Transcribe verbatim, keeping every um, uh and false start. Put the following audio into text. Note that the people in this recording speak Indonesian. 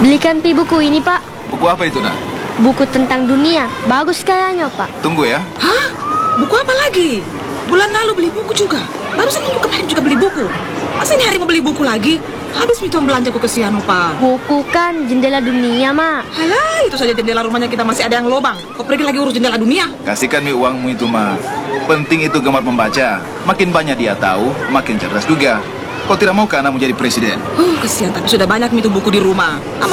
Belikan pi buku ini, Pak. Buku apa itu, nak? Buku tentang dunia. Bagus kayaknya, Pak. Tunggu ya. Hah? Buku apa lagi? Bulan lalu beli buku juga. Barusan minggu kemarin juga beli buku. Masa ini hari mau beli buku lagi? Habis itu belanja ku kesian, Pak. Buku kan jendela dunia, Mak. Halah, itu saja jendela rumahnya kita masih ada yang lobang. Kau pergi lagi urus jendela dunia? Kasihkan mi uangmu itu, mah. Penting itu gemar membaca. Makin banyak dia tahu, makin cerdas juga. Kau tidak mau ke anakmu jadi presiden? Oh, kesian, tapi sudah banyak itu buku di rumah.